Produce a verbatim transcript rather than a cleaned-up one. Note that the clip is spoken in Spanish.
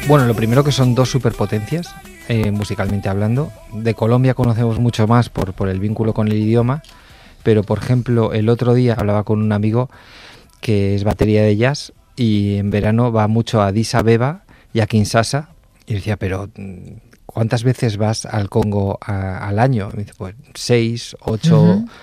Bueno, lo primero que son dos superpotencias, eh, musicalmente hablando. De Colombia conocemos mucho más por, por el vínculo con el idioma, pero por ejemplo, el otro día hablaba con un amigo que es batería de jazz y en verano va mucho a Addis Abeba y a Kinshasa y decía, pero ¿cuántas veces vas al Congo a, al año? Y me dice, pues seis, ocho... Uh-huh.